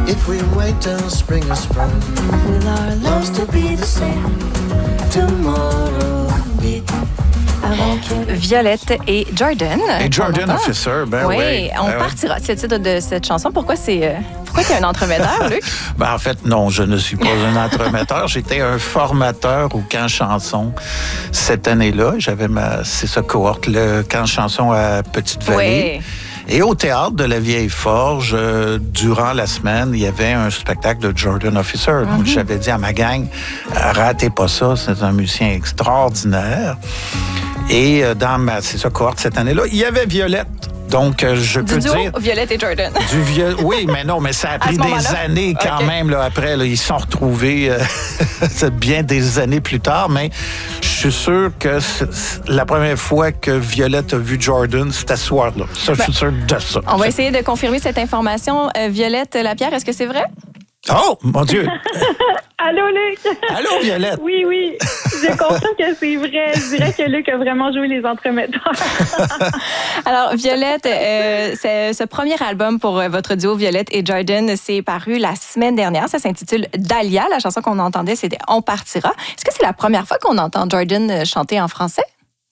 If we wait till spring is sprung, will our love still be the same? Tomorrow be Violette et Jordan. Et Jordan Officer, ben oui. Oui, on partira. C'est le titre de cette chanson. Pourquoi tu es un entremetteur, Luc? Ben, en fait, non, je ne suis pas un entremetteur. J'étais un formateur au camp chanson cette année-là. J'avais c'est ça, cohorte, le camp chanson à Petite-Vallée. Oui. Et au théâtre de la Vieille Forge, durant la semaine, il y avait un spectacle de Jordan Officer. Donc, j'avais dit à ma gang, ratez pas ça, c'est un musicien extraordinaire. Et dans c'est ça, cohorte cette année-là, il y avait Violette. Donc, je peux dire... Violette et Jordan. Oui, mais non, mais ça a pris des années quand même. Là, après, là, ils se sont retrouvés bien des années plus tard. Mais je suis sûr que la première fois que Violette a vu Jordan, c'était ce soir-là. Ça, je suis sûr de ça. On va essayer de confirmer cette information. Violette Lapierre, est-ce que c'est vrai? Oh, mon Dieu! Allô, Luc? Allô, Violette? Oui. Je confirme que c'est vrai. Je dirais que Luc a vraiment joué les entremetteurs. Alors, Violette, ce premier album pour votre duo Violette et Jordan, c'est paru la semaine dernière. Ça s'intitule Dahlia. La chanson qu'on entendait, c'était On partira. Est-ce que c'est la première fois qu'on entend Jordan chanter en français?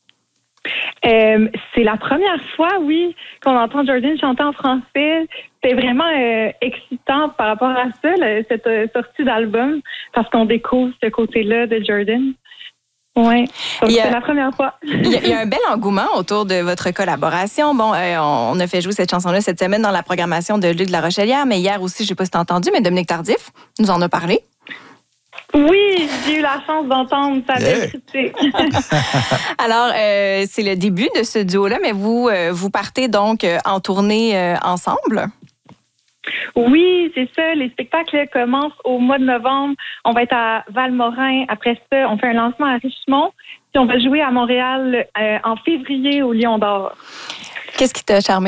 C'est la première fois, oui, qu'on entend Jordan chanter en français. C'est vraiment excitant par rapport à ça, cette sortie d'album, parce qu'on découvre ce côté-là de Jordan. Oui, c'est la première fois. Il y a un bel engouement autour de votre collaboration. Bon, on a fait jouer cette chanson-là cette semaine dans la programmation de Luc de la Rochelière, mais hier aussi, je ne sais pas si tu as entendu, mais Dominique Tardif nous en a parlé. Oui, j'ai eu la chance d'entendre sa belle critique. Alors, c'est le début de ce duo-là, mais vous partez donc en tournée ensemble? Oui, c'est ça. Les spectacles commencent au mois de novembre. On va être à Valmorin. Après ça, on fait un lancement à Richemont. Puis on va jouer à Montréal en février au Lion d'Or. Qu'est-ce qui t'a charmé